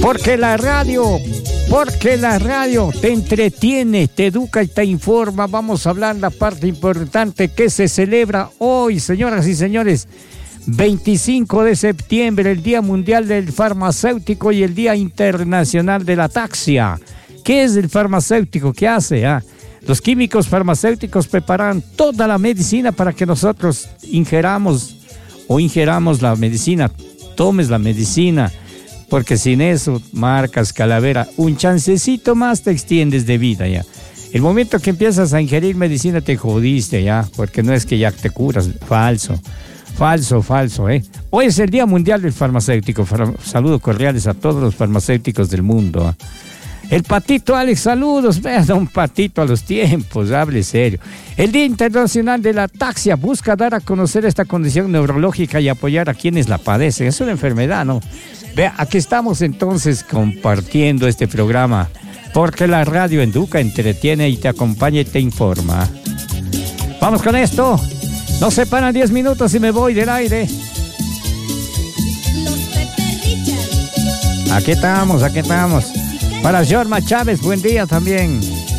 Porque la radio te entretiene, te educa y te informa. Vamos a hablar la parte importante que se celebra hoy, señoras y señores. 25 de septiembre, el Día Mundial del Farmacéutico y el Día Internacional de la Ataxia. ¿Qué es el farmacéutico? ¿Qué hace? Los químicos farmacéuticos preparan toda la medicina para que nosotros ingeramos la medicina, tomes la medicina, porque sin eso, marcas, calavera, un chancecito más te extiendes de vida ya. El momento que empiezas a ingerir medicina te jodiste ya, porque no es que ya te curas, falso. Hoy es el Día Mundial del Farmacéutico. Saludos cordiales a todos los farmacéuticos del mundo. El Patito Alex, saludos. Vea, don Patito, a los tiempos, hable serio. El Día Internacional de la Ataxia busca dar a conocer esta condición neurológica y apoyar a quienes la padecen. Es una enfermedad, ¿no? Vea, aquí estamos entonces compartiendo este programa, porque la radio educa, entretiene y te acompaña y te informa. Vamos con esto. Nos separan 10 minutos y me voy del aire. Aquí estamos. Para Jorma Chávez, buen día también.